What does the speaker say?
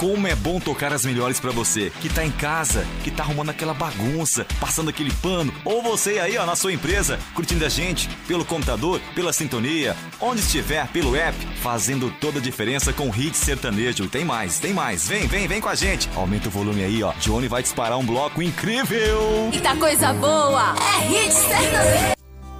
Como é bom tocar as melhores pra você, que tá em casa, que tá arrumando aquela bagunça, passando aquele pano, ou você aí, ó, na sua empresa, curtindo a gente pelo computador, pela sintonia, onde estiver, pelo app, fazendo toda a diferença com hit sertanejo. E tem mais. Vem com a gente. Aumenta o volume aí, ó. Johnny vai disparar um bloco incrível. Eita coisa boa, é hit sertanejo.